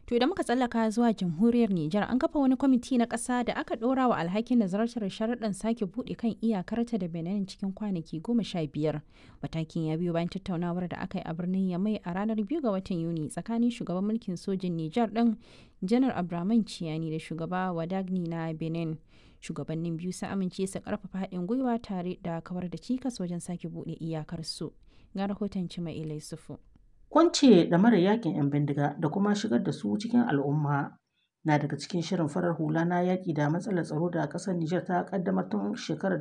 To idan muka tsallaka zuwa jamhuriyar Nijar an kafa wani kwamiti na ƙasa da aka ɗora wa alhakin nazartar sharaɗin sake buɗe kan iyakarta da Benin cikin kwanaki 15. Matakin ya biyo bayan tattaunawar da aka yi a birnin Yamai a ranar 2 ga watan Yuni tsakanin shugaban mulkin sojin Nijar ɗin Janar Abdurrahman Ciyani da shugaba Wadagni na Benin. Shugabannin biyu sun amince su ƙarfafa haɗin gwiwa tare da kawar da cikas wajen sake buɗe iyakarsu. Ga rahoton Cima'ila Yusufu. Kwance da mara yakin 'yan bindiga da kuma shigar da su cikin al'umma na daga cikin shirin farar hula na yaƙi da matsalar tsaro da ƙasar Nijar ta ƙaddamar tun shekarar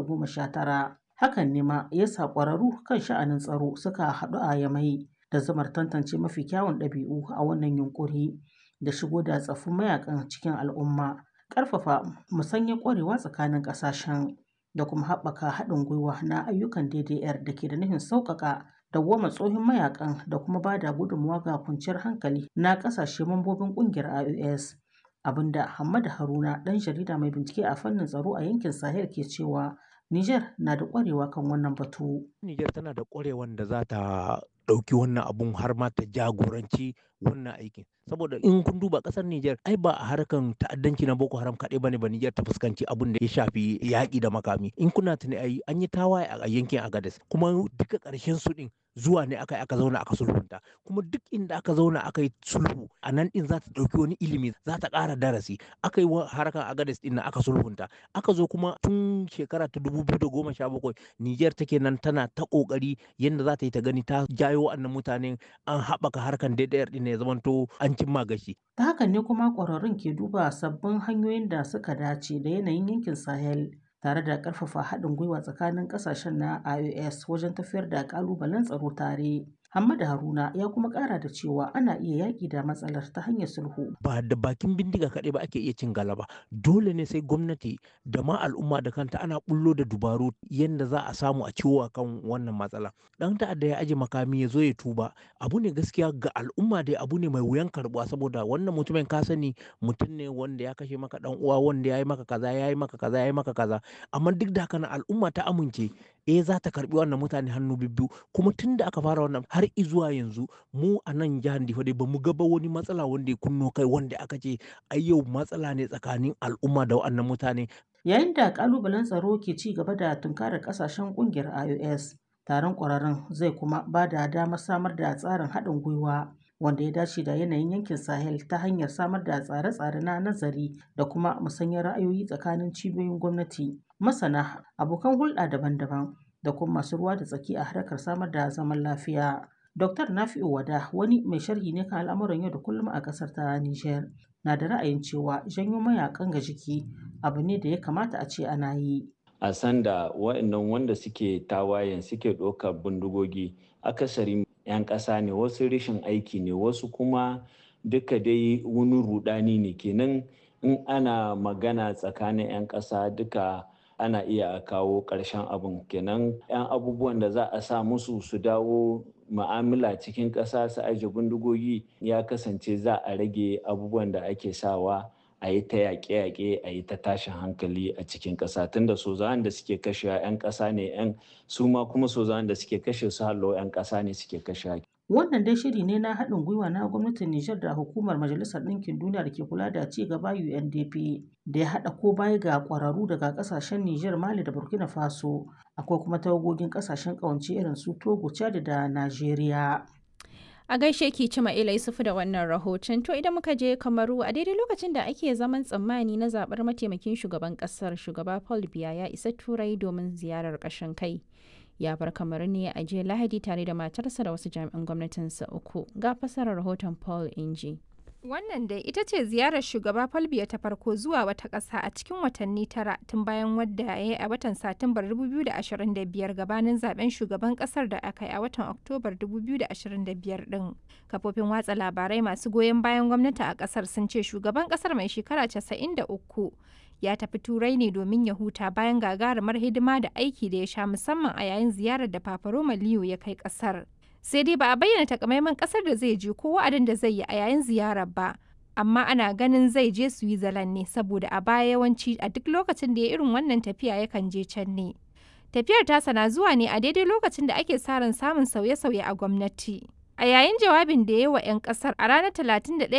2019. Hakan ne ma ya sa ƙwararru kan sha'anin tsaro suka haɗu a Yamai da zamar tantance mafi kyawun ɗabi'u a wannan yunƙuri da shigo da tsaffin mayakan cikin al'umma, ƙarfafa musanyar ƙwarewa tsakanin ƙasashen da kuma haɓaka haɗin gwiwa na ayyukan DDR da ke da nufin sauƙaƙa dawwama tsohon mayakan da kuma ba da gudunmawa ga kwanciyar hankali na ƙasashe mambobin ƙungiyar IOS. Abinda Hamada Haruna ɗan jarida mai bincike a fannin tsaro a yankin Sahel ke cewa Niger na da ƙwarewa kan wannan batu. Niger tana da ƙwarewan da za ta ɗauki wannan abun har ma ta jagoranci wannan aikin. Saboda in kun duba ƙasar Niger ai ba a harkan ta'addanci na Boko Haram kaɗai bane ba Niger ta fuskanci abun da ya shafi yaƙi da makami. In kuna tuni ai an yi tawaye a yankin Agadez kuma duka ƙarshen su ɗin zuwa ne aka zauna aka sulhunta, kuma duk inda aka zauna aka yi sulhu a nan din za ta ɗauki wani ilimi, za ta ƙara darasi. Aka yi harkar Agadez din nan aka sulhunta, aka zo kuma tun shekara ta 2017 Niger take nan tana ta ƙoƙari yadda za ta yi ta gani ta jayo wa'annan mutanen an haɓaka harkar DDR din ya zamanto an cimma gashi. Ta hakan ne kuma ƙwararrun ke duba sabbin hanyoyin da suka dace da yanayin yankin Sahel, tare da ƙarfafa haɗin gwiwa tsakanin ƙasashen na IOS wajen tafiyar da ƙalubalen tsaro tare. Hamada Haruna ya kuma ƙara da cewa ana iya yaƙi da matsalar ta hanyar sulhu. Ba da bakin bindiga kaɗai ba ake iya cin galaba. Dole ne sai gwamnati da ma al'umma da kanta ana bullo da dubaru yadda za a samu a ciwo kan wannan matsala. Ɗan ta'adda ya aje makami ya zo ya tuba. Abu ne gaskiya ga al'umma dai abu ne mai wuyan karɓuwa saboda wannan mutumin ka sani mutum ne wanda ya kashe maka ɗan uwa, wanda ya yi maka kaza, ya yi maka kaza, ya yi maka kaza. Amma duk da haka al'umma ta amince za ta karɓi wannan mutane hannu bibbiyu, kuma tun da aka fara wannan har izuwa yanzu mu a nan jihar Difa dai bamu ga ba wani matsala wanda ya kunno kai wanda aka ce ai yau matsala ne tsakanin al'umma da wannan mutane. Yayin da ƙalubalen tsaro ke ci gaba da tunkarar ƙasashen ƙungiyar IOS, taron ƙwararrun zai kuma ba da damar samar da tsarin haɗin gwiwa wanda ya dace da yanayin yankin Sahel ta hanyar samar da tsare-tsare na nazari da kuma musanyar ra'ayoyi tsakanin cibiyoyin gwamnati, masana, abokan hulɗa daban-daban da kuma masu ruwa da tsaki a harkar samar da zaman lafiya. Dr. Nafi'u Wada, wani mai sharhi ne kan al'amuran yau da kullum a ƙasar ta Nijar, na da ra'ayin cewa janyo mayakan ga jiki abu ne da ya kamata a ce ana yi. A sanda wa'annan wanda suke tawayen suke ɗaukar bindigogi akasari 'yan ƙasa ne, wasu rashin aiki ne, wasu kuma duka dai wani rudani ne. Kenan in ana magana tsakanin 'yan ƙasa duka ana iya kawo ƙarshen abin. Kenan 'yan abubuwan da za a sa musu su dawo ma'amala cikin ƙasa su aje bindigogi ya kasance za a rage abubuwan da ake sawa a yi ta yaƙe-yaƙe, a yi ta tashin hankali a cikin ƙasa, tunda sozawan da suke kashewa 'yan ƙasa ne, 'yan su ma kuma sozawan da suke kashe su hallo 'yan ƙasa ne suke kashewa. Wannan dai shiri ne na haɗin gwiwa na gwamnatin Nijar da hukumar Majalisar Ɗinkin Duniya da ke kula da ci gaba UNDP da ya haɗa ko baya ga ƙwararru daga ƙasashen Nijar, Mali da Burkina Faso. Akwai kuma tawagogin ƙasashen ƙawance irin su Togo, Chad da Najeriya. A gaishe ki Cima'ila Yusufu da wannan rahoton. To idan muka je Kamaru a daidai lokacin da ake zaman tsammani na zaɓar mataimakin shugaban ƙasar, shugaba Paul Biya ya isa Turai domin ziyarar ƙashin kai. Ya bar Kamaru ne a jiya Lahadi tare da matarsa da wasu jami'an gwamnatinsa 3. Ga fasarar rahoton Paul Inji. Wannan dai ita ce ziyarar shugaba Paul Biya ta farko zuwa wata ƙasa a cikin watanni 9 tun bayan wadda ya yi a watan Satumbar 2025 gabanin zaben shugaban ƙasar da aka yi a watan Oktobar 2025 ɗin. Kafofin watsa labarai masu goyon bayan gwamnati a ƙasar sun ce shugaban ƙasar mai shekara 93 ya tafi Turai ne domin ya huta bayan gagarumar hidima da aiki da ya sha musamman a yayin ziyarar da Papa Roma Leo ya kai ƙasar. Sai dai ba a bayyana takamaiman kasar da zai je ko wa'adin da zai yi a yayin ziyarar ba, amma ana ganin zai je Switzerland ne saboda a baya yawanci a duk lokacin da ya irin wannan tafiya yakan je can ne. Tafiyar tasa na zuwa ne a daidai lokacin da ake sa ran samun sauye-sauye a gwamnati. A yayin jawabin da ya yi wa 'yan kasar a ranar 31